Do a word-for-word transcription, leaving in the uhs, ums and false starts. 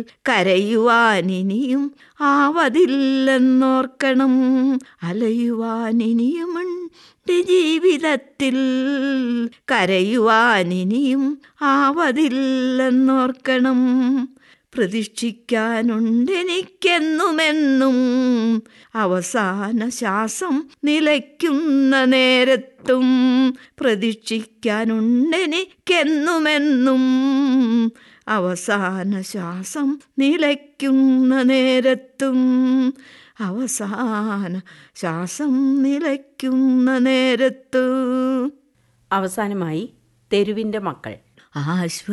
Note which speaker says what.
Speaker 1: കരയുവാനിനിയും ആവതില്ലെന്നോർക്കണം. അലയുവാനിനിയുമുണ്ട് ജീവിതത്തിൽ, കരയുവാനിനിയും ആവതില്ലെന്നോർക്കണം. പ്രതീക്ഷിക്കാനുണ്ടെനിക്കെന്നുമെന്നും അവസാന ശ്വാസം നിലയ്ക്കുന്ന നേരത്തും. പ്രതീക്ഷിക്കാനുണ്ടെനിക്കെന്നുമെന്നും അവസാന ശ്വാസം നിലയ്ക്കുന്ന നേരത്തും. അവസാന ശ്വാസം നിലയ്ക്കുന്ന നേരത്തും.
Speaker 2: അവസാനമായി തെരുവിൻ്റെ മക്കൾ.
Speaker 1: ആശ്വ